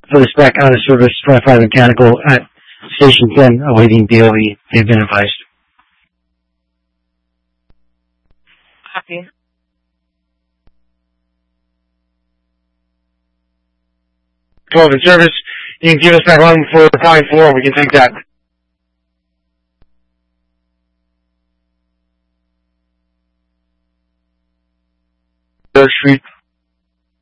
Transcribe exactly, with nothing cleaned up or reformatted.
for this back out of service twenty-five mechanical at Station ten, awaiting D O E. They've been advised. Copy. twelve in service. You can give us back one for Pine four, and we can take that. Third Street.